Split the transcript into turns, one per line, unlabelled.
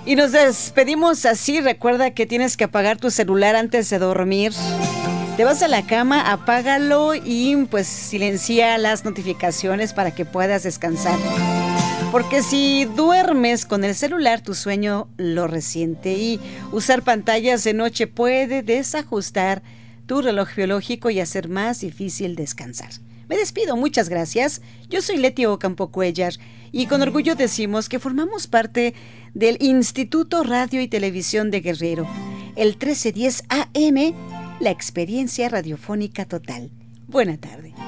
Y nos despedimos así. Recuerda que tienes que apagar tu celular antes de dormir. Te vas a la cama, apágalo y pues silencia las notificaciones para que puedas descansar. Porque si duermes con el celular, tu sueño lo resiente y usar pantallas de noche puede desajustar tu reloj biológico y hacer más difícil descansar. Me despido, muchas gracias. Yo soy Leti Ocampo Cuellar y con orgullo decimos que formamos parte del Instituto Radio y Televisión de Guerrero, el 1310 AM, la experiencia radiofónica total. Buena tarde.